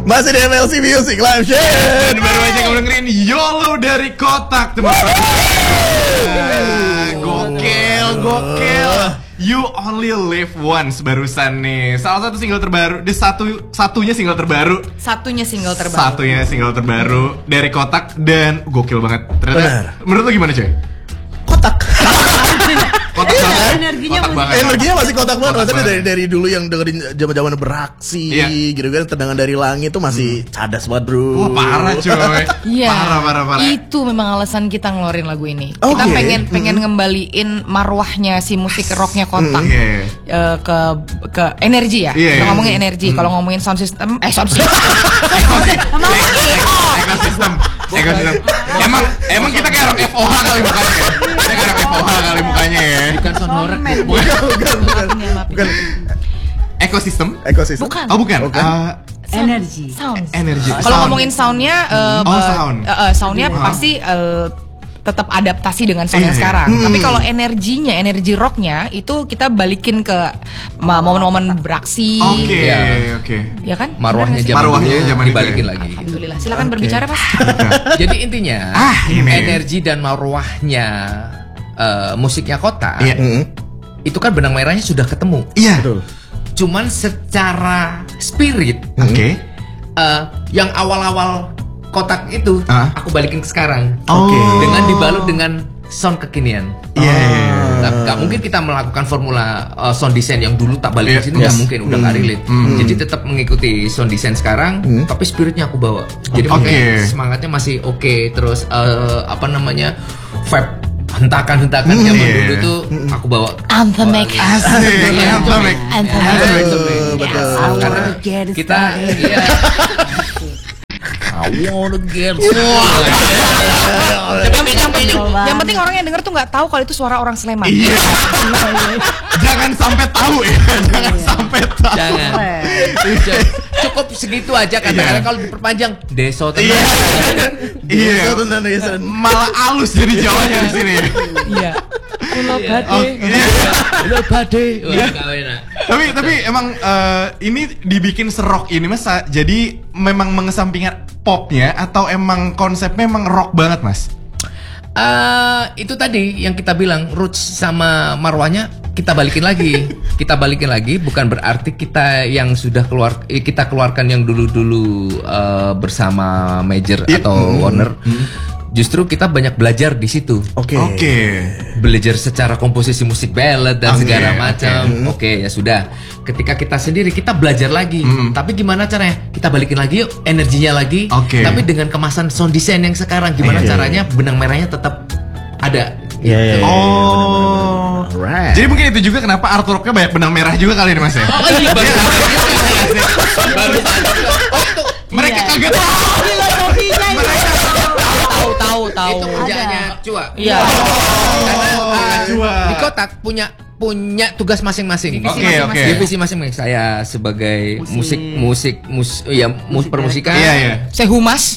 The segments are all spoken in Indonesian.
Masih di MLC Music Live Show. Dan baru aja kamu dengerin YOLO dari Kotak, teman-teman. Gokil. You Only Live Once barusan nih. Salah satu single terbaru, satunya single terbaru dari Kotak, dan gokil banget. Ternyata menurut lo gimana, coy? Kotak energinya masih kotak banget. Maksudnya dari dulu yang dengerin zaman-zaman beraksi gitu kan, tendangan dari langit tuh masih cadas banget, bro. Wah, parah coy. Iya. Parah. Itu memang alasan kita ngeluarin lagu ini. Kita pengen ngembaliin marwahnya si musik rocknya Kotak ke energi ya. Kita ngomongin energi. Kalau ngomongin sound system, ekosistem. Emang kita kayak rock FOH kali mukanya. Kita kayak rock FOH kali mukanya ya. Bukan sound horror. Bukan. Ekosistem. Bukan. Oh, bukan. Energi. Kalau ngomongin soundnya, soundnya pasti tetap adaptasi dengan sound yang sekarang. Tapi kalau energi rocknya itu kita balikin ke momen-momen beraksi. Oke. Ya kan? Marwahnya zaman dibalikin lagi. Alhamdulillah. Silakan berbicara, Mas. Jadi intinya energi dan marwahnya musiknya Kotak itu kan benang merahnya sudah ketemu. Iya. Betul. Cuman secara spirit, yang awal-awal Kotak itu aku balikin ke sekarang. Dengan dibalut dengan sound kekinian. Gak mungkin kita melakukan formula sound design yang dulu tak balik ke sini, gak mungkin, udah gak relate. Jadi tetap mengikuti sound design sekarang, tapi spiritnya aku bawa. Jadi makanya semangatnya masih oke. Terus vibe hentakan zaman dulu tuh aku bawa. Anthemic. Betul. Karena kita I wanna get Yang penting orang yang denger tuh nggak tahu kalau itu suara orang Sleman. Iya. Jangan sampai tahu ya. Jangan. Cukup segitu aja, katakanlah kalau diperpanjang Deso tenang. Iya. Malah halus jadi Jawanya di sini. Iya. Pulau Bade. Tapi emang ini dibikin serok ini Mas, jadi memang mengesampingkan popnya atau emang konsepnya emang rock banget, Mas? Itu tadi yang kita bilang, roots sama marwahnya kita balikin lagi. Bukan berarti kita yang sudah kita keluarkan yang dulu bersama Major atau Warner. Justru kita banyak belajar di situ. Oke. Belajar secara komposisi musik ballad dan segala macam. Oke, ya sudah. Ketika kita sendiri kita belajar lagi. Tapi gimana caranya? Kita balikin lagi yuk energinya lagi. Tapi dengan kemasan sound design yang sekarang, gimana caranya benang merahnya tetap ada. Alright. Jadi mungkin itu juga kenapa artworknya banyak benang merah juga kali ini, Mas ya. Mereka kaget. Tahu. Itu kerjanya Cua. Iya. Karena di Kotak punya tugas masing-masing. Divisi masing-masing. Saya sebagai permusikan. Iya. Saya humas.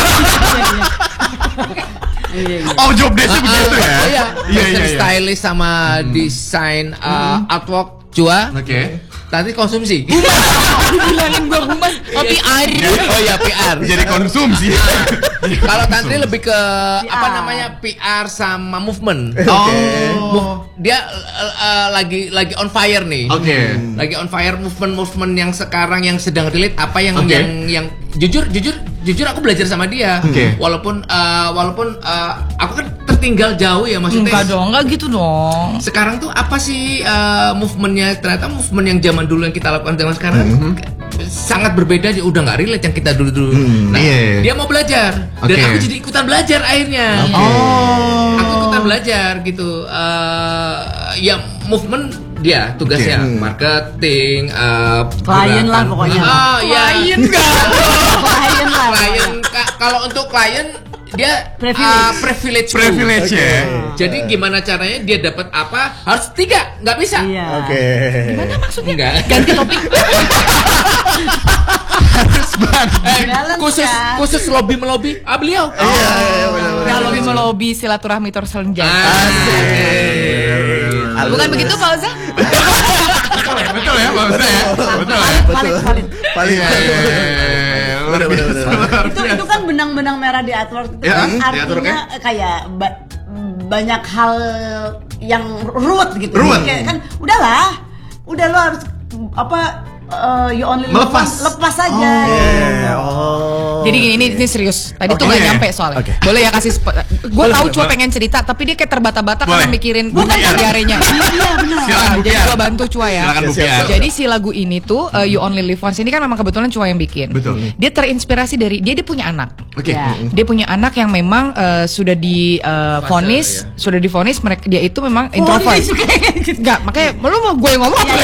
Oh, job desk begitu ya. Iya. Stylist sama desain artwork Cua. Nanti konsumsi. Bilangin gua humas. PR. Oh ya, PR. Jadi konsumsi. Kalau Tantri lebih ke PR sama movement. Dia lagi on fire nih. Lagi on fire movement yang sekarang yang sedang relate apa yang jujur aku belajar sama dia. Walaupun aku kan tertinggal jauh ya maksudnya. Enggak gitu dong. Sekarang tuh apa sih movementnya? Ternyata movement yang zaman dulu yang kita lakukan zaman sekarang sangat berbeda, udah nggak relate yang kita dulu. Dia mau belajar dan aku jadi ikutan belajar akhirnya. Aku ikutan belajar gitu. Ya movement dia tugasnya marketing, klien lah pokoknya. Klien kalau untuk klien dia privilege ya. Jadi gimana caranya dia dapat apa? Harus 3, nggak bisa. Gimana maksudnya? Enggak. Ganti topik. Harus khusus lobby beliau. Kalau melobi silaturahmi terselenggara. Bukan begitu, Pak Oza? Betul ya, Pak Oza ya. Betul ya. Valid. Paling. Itu kan benang-benang merah di artwork itu kan artinya kayak banyak hal yang ruwet gitu. Kayak kan udah lo harus you only lepas aja. Jadi gini, ini serius. Tadi tuh gak nyampe soalnya. Boleh ya kasih gue tahu cuma pengen cerita, tapi dia kayak terbata-bata karena mikirin diarenya. Iya benar. Jadi gue bantu Cua ya. Jadi si lagu ini tuh You Only Live Once ini kan memang kebetulan Cua yang bikin. Betul. Dia terinspirasi dari dia punya anak. Dia punya anak yang memang sudah divonis, mereka dia itu memang introvert. Enggak, makanya lu mau gue ngomong apa?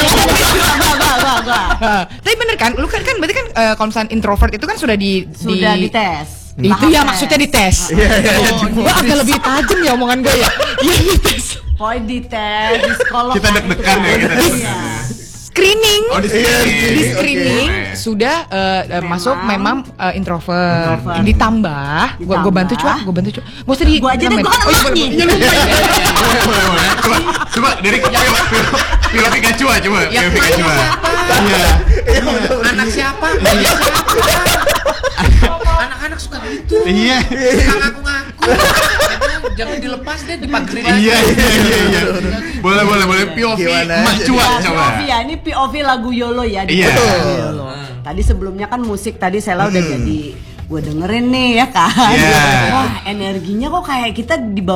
Tapi bener kan, lu kan berarti kan kalau misalnya introvert itu kan sudah dites. Itu ya maksudnya dites. Gua agak lebih tajam ya omongan gue ya. Iya dites. Dites di psikolog. Kita deg-degan ya kita. Screening, di screening sudah masuk memang introvert. Ditambah, gue bantu Cua. Gak usah di. Gue aja deh, gue kan orangnya. Coba dari pilotnya Cua. Iya. Anak siapa? Anak-anak suka gitu. Iya. Suka ngaku-ngaku. Jangan dilepas deh, dipagerin aja. Iya. Boleh POV Mak Cua coba. POV ya, ini POV lagu YOLO ya. Iya. Tadi sebelumnya kan musik tadi Sela udah jadi gue dengerin nih ya kan. Wah, energinya kok kayak kita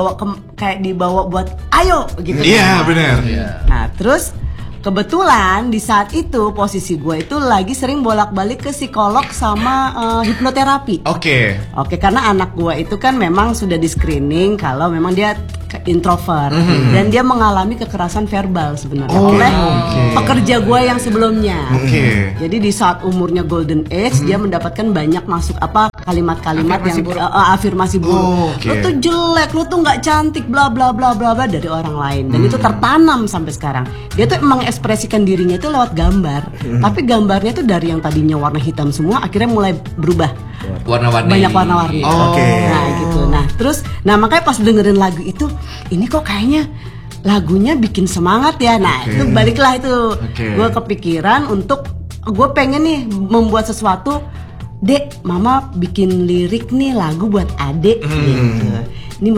dibawa buat ayo gitu. Iya, benar. Nah, terus kebetulan di saat itu posisi gue itu lagi sering bolak-balik ke psikolog sama hipnoterapi. Oke, karena anak gue itu kan memang sudah di screening kalau memang dia introvert dan dia mengalami kekerasan verbal sebenarnya oleh pekerja gue yang sebelumnya. Jadi di saat umurnya golden age dia mendapatkan banyak kalimat-kalimat yang afirmasi buruk. Lu tuh jelek, lu tuh nggak cantik, bla bla bla bla bla dari orang lain dan itu tertanam sampai sekarang. Dia tuh mengekspresikan dirinya itu lewat gambar, tapi gambarnya tuh dari yang tadinya warna hitam semua akhirnya mulai berubah warna-warni. Banyak warna-warni. Nah gitu. Nah makanya pas dengerin lagu itu, ini kok kayaknya lagunya bikin semangat ya. Nah itu baliklah itu. Gue kepikiran untuk gue pengen nih membuat sesuatu. Dek, mama bikin lirik nih lagu buat adek gitu. Ini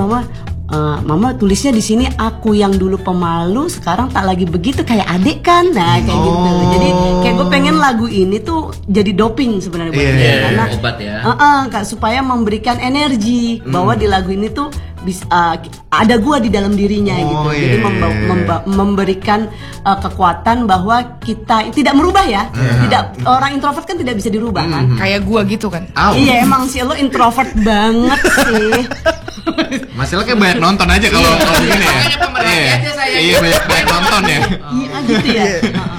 mama tulisnya di sini, aku yang dulu pemalu sekarang tak lagi begitu kayak adek kan. Nah kayak gitu. Jadi kayak gue pengen lagu ini tuh jadi doping sebenarnya buat dia karena obat ya. Supaya memberikan energi bahwa di lagu ini tuh ada gua di dalam dirinya gitu. Jadi memberikan kekuatan bahwa kita tidak merubah ya. Tidak, orang introvert kan tidak bisa dirubah kan. Kayak gua gitu kan. Iya emang sih lo introvert banget sih. Masalah kayak banyak nonton aja kalau begini ya. Makanya pemerhati aja saya. Iya banyak nonton ya. Iya gitu ya.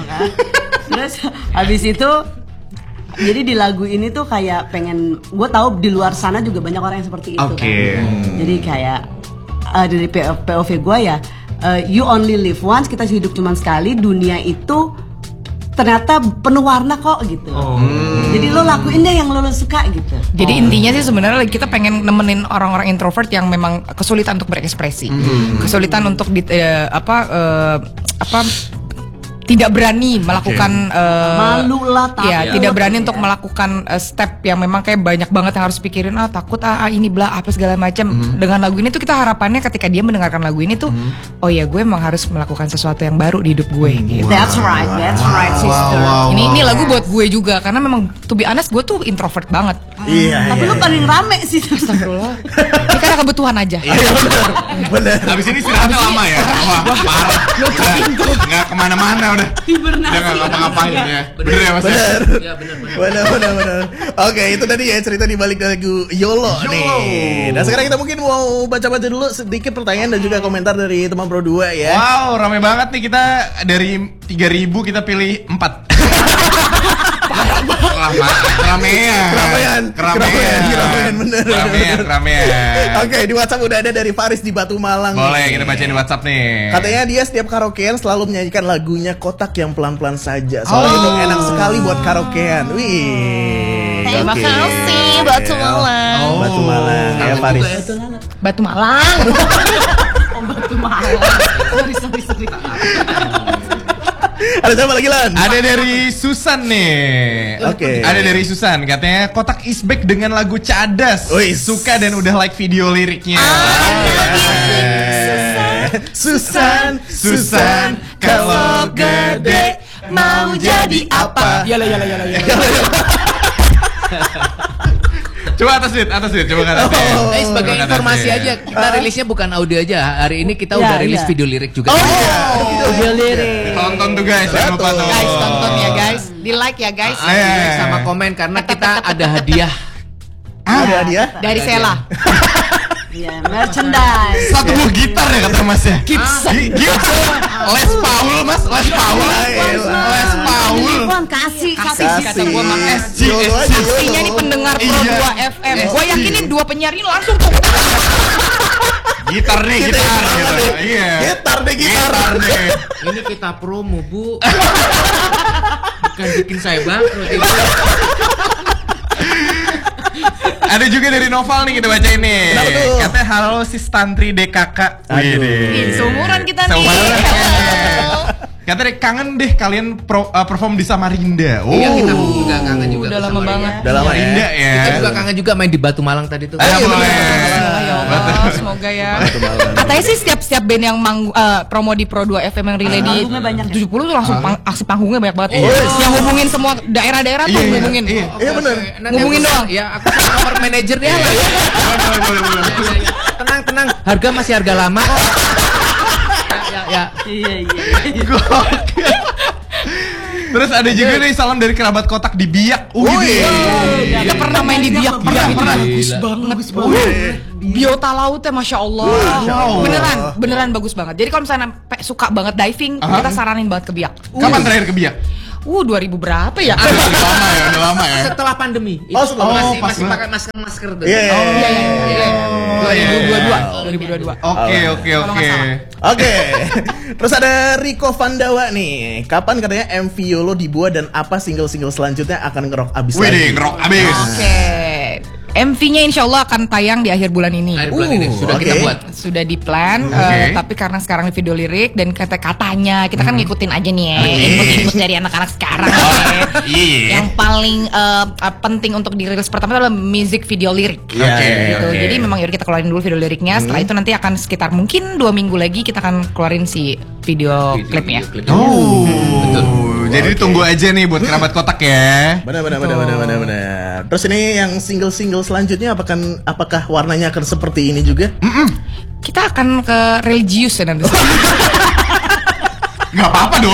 Terus habis itu jadi di lagu ini tuh kayak pengen, gue tahu di luar sana juga banyak orang yang seperti itu kan. Jadi kayak dari POV gue ya, you only live once, kita hidup cuma sekali, dunia itu ternyata penuh warna kok gitu. Jadi lo lakuin deh yang lo suka gitu. Jadi intinya sih sebenarnya kita pengen nemenin orang-orang introvert yang memang kesulitan untuk berekspresi, kesulitan untuk tidak berani melakukan malu lah, tidak berani untuk melakukan step yang memang kayak banyak banget yang harus pikirin, takut ini bla apa segala macam. Dengan lagu ini tuh kita harapannya ketika dia mendengarkan lagu ini tuh, oh ya gue emang harus melakukan sesuatu yang baru di hidup gue gitu. That's right sister. Ini lagu buat gue juga karena memang to be honest gue tuh introvert banget. Tapi lu paling rame sih. Astagfirullah. Ini karena kebutuhan aja. Bener. Habis ini istirahatnya lama ya. Wah, parah. Nggak kemana-mana udah. Jangan ngapa-ngapain ya. Bener ya Mas? Bener. Oke, itu tadi ya cerita di balik lagu YOLO nih. Nah sekarang kita mungkin mau baca-baca dulu sedikit pertanyaan dan juga komentar dari teman Pro 2 ya. Wow, rame banget nih, kita dari 3.000 kita pilih 4. Keramaian. Oke, di WhatsApp udah ada dari Faris di Batu Malang. Boleh kita bacain di WhatsApp nih. Katanya dia setiap karaokean selalu menyanyikan lagunya Kotak yang pelan-pelan saja. Soalnya itu enak sekali buat karaokean. Wih. Terima kasih Batu Malang. Batu Malang ya Faris. Batu Malang. Batu Malang. Sorry. Ada siapa lagi Lan? Ada dari Susan nih. Oke. Ada dari Susan, katanya kotak is back dengan lagu Cadas. Suka dan udah like video liriknya. Susan, kalau gede mau jadi apa? Yalah. Coba atas duit, coba kan. Sebagai informasi aja, kita rilisnya bukan audio aja. Hari ini kita udah rilis video lirik juga. Video lirik. Tonton tuh guys, jangan lupa tuh. Guys, tonton ya guys. Di like ya guys. Like sama komen karena kita ada hadiah. Ada dia? Dari Sela. Iya, merchandise. Satu buah gitar ya kata Mas ya. Gitar. Les Paul Mas, Les Paul. Kasih. Kata gua Mang SG. Yolo. Pastinya nih pendengar Pro 2 FM. Gua yakin nih 2 penyiar ini langsung tuh. Gitar nih, gitar gitu. Iya. Gitar deh. Ini kita promo, Bu. Bukan bikin saya bangkrut itu. Ada juga dari Noval nih, kita baca ini. Katanya halo sis Tantri DKK. Seumuran kita nih. Katanya kangen deh kalian perform di Samarinda. Iya, kita juga kangen juga. Udah lama banget. Udah lama Samarinda ya. Kita juga kangen juga main di Batu Malang tadi tuh. Boleh. Semoga ya. Katanya sih setiap band yang promo di Pro 2 FM yang relay di 70 tuh langsung aksi panggungnya banyak banget. Yang hubungin semua daerah-daerah tuh hubungin. Iya benar. Ngomongin doang. Ya, aku nomor manajer dia lah. Tenang. Harga masih harga lama kok. Ya. Iya. Terus ada juga nih salam dari kerabat kotak di Biak. Kita pernah main di Biak. Pernah. Bagus banget. Biota lautnya Masya Allah. Beneran bagus banget. Jadi kalau misalnya suka banget diving, kita saranin banget ke Biak. Kapan terakhir ke Biak? 2000 berapa ya? Udah lama ya. Setelah pandemi. Masih pakai masker tuh. Iya. 2022. Oke. Terus ada Rico Vandawa nih. Kapan katanya MV Yolo dibuat dan apa single-single selanjutnya akan ngerok abis lagi? Wih, ngerok abis. Oke. MV-nya insya Allah akan tayang di akhir bulan ini. Sudah kita buat. Sudah di plan, tapi karena sekarang di video lirik dan kata-katanya kita kan ngikutin aja nih ya, input dari anak-anak sekarang. Yang paling penting untuk dirilis pertama adalah music video lirik. Jadi memang yaudah kita keluarin dulu video liriknya. Setelah itu nanti akan sekitar mungkin 2 minggu lagi kita akan keluarin si video klipnya. Betul. Jadi tunggu aja nih buat kerabat kotak ya. Benar. Terus ini yang single-single selanjutnya apakah warnanya akan seperti ini juga? Kita akan ke religius ya nanti. Gak apa-apa dong.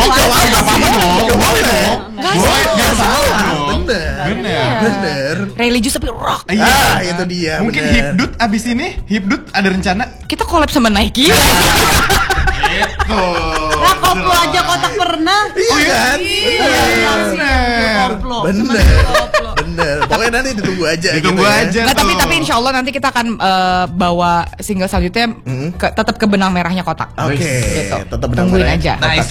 Bener. Religius tapi rock. Itu dia. Mungkin Hipdut abis ini, Hipdut ada rencana. Kita collab sama Nike. Gitu. Lah koplo aja kotak pernah. Iya kan? Bener. Pokoknya nanti ditunggu aja. Nggak, tapi insya Allah nanti kita akan bawa single selanjutnya tetap ke benang merahnya kotak. Oke. Gitu. Tetap benang Tungguin merah. aja. Nice.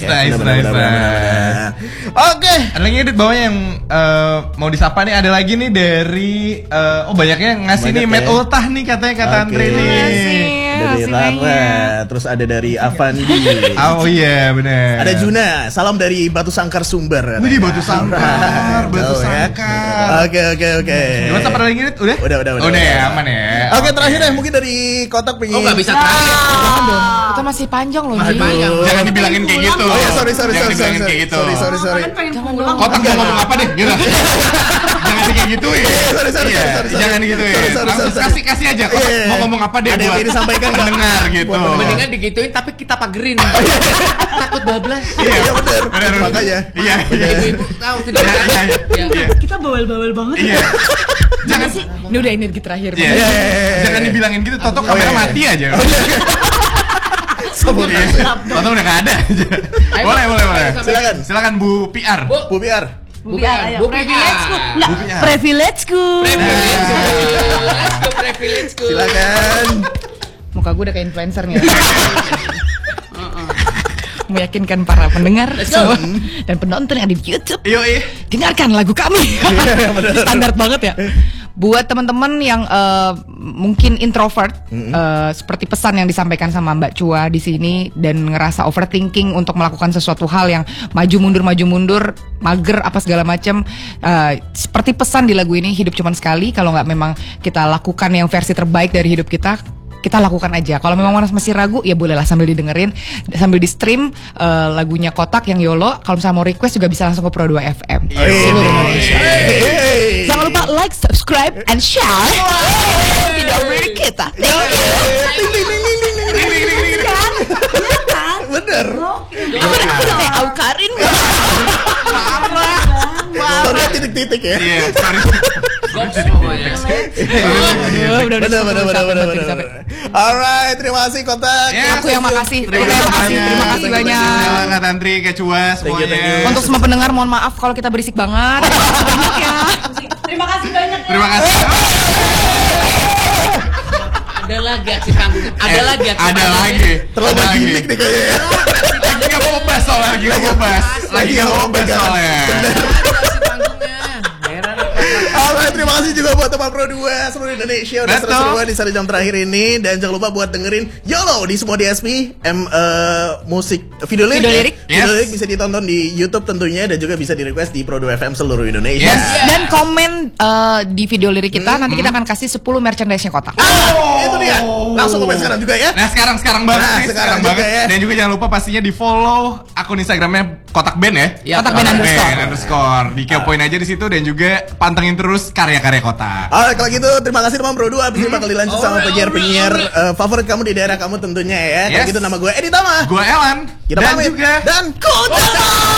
Oke. Ada lagi edit bawahnya yang mau disapa nih. Ada lagi nih dari banyaknya ngasih nih Matt Ultah nih katanya kata Andre nih. Dari Rara, terus ada dari Avandi. Oh iya benar. Ada Juna, salam dari Batu Sangkar Sumber. Wih, Batu Sangkar. Oke. Gimana apa lagi nih? Udah? Udah ya, aman ya. Oke, terakhir ya mungkin dari kotak pengen. Nggak bisa terakhir. Jangan dong. Kita masih panjang loh. Jangan dibilangin kayak gitu. Oh ya, sorry. Jangan dibilangin kayak gitu. Sorry. Kotak mau ngomong apa deh? Gitu. Jangan kayak gituin. Sorry. Jangan digituin. Langsung kasih aja. Mau ngomong apa deh? Ada yang ini sampaikan pendengar gitu. Mendingan digituin tapi kita pagerin. Takut bablas. Iya benar. Makanya. Iya. Ibu tahu tidak. Kita bawel-bawel banget. Iya. Jangan sih. Ini udah energi terakhir. Jangan dibilangin gitu. Toto kamera mati aja. Toto udah gak ada. Boleh. Silakan Bu PR. Bu PR. Privilege-ku. Silakan. Muka gue udah kayak influencer nih. Meyakinkan para pendengar semua dan penonton yang ada di YouTube. Dengarkan lagu kami. Standar banget ya. buat teman-teman yang mungkin introvert, seperti pesan yang disampaikan sama Mbak Chua di sini dan ngerasa overthinking untuk melakukan sesuatu hal yang maju mundur, mager apa segala macam, seperti pesan di lagu ini, hidup cuman sekali. Kalau nggak memang kita lakukan yang versi terbaik dari hidup kita lakukan aja. Kalau memang masih ragu, ya bolehlah sambil didengerin, sambil di stream lagunya Kotak yang YOLO. Kalau misalnya mau request juga bisa langsung ke Pro 2 FM. Seluruh Indonesia. Jangan lupa like, subscribe, and share video dari kita. Bener. Udah kayak Aukarin. Sorry titik-titik ya. Iya, sorry. Goks pokoknya. Bener. Alright, terima kasih Kotak. Aku yang makasih. Terima kasih banyak. Nggak Tantri, Kecua semuanya. Untuk semua pendengar, mohon maaf kalau kita berisik banget. Terima kasih banyak ya. Terima kasih. Ada lagi aksi panggung. Ada lagi. Terlalu gimmick nih kayaknya ya. Lagi nggak mau bahas soalnya. Lagi nggak mau bahas soalnya. Alright, terima kasih juga buat teman Pro 2 seluruh Indonesia udah seru-seruan di 1 jam terakhir ini. Dan jangan lupa buat dengerin YOLO di semua DSP, musik video lirik bisa ditonton di YouTube tentunya, dan juga bisa di request di Pro 2 FM seluruh Indonesia. Dan komen di video lirik kita, nanti kita akan kasih 10 merchandise-nya Kotak. Itu dia. Langsung komen sekarang juga ya. Nah sekarang banget. Sekarang banget ya. Dan juga jangan lupa pastinya di follow akun Instagramnya Kotak Band ya. Kotak Band _ dikepoin aja di situ, dan juga pantengin terus karya-karya Kotak. Alright, kalau gitu terima kasih teman Pro 2. Abis ini bakal dilanjut sama penyiar-penyiar favorit kamu di daerah kamu tentunya ya. Kalau gitu nama gue Edi Tama. Gue Elan. Kita pamit. juga dan Kotak.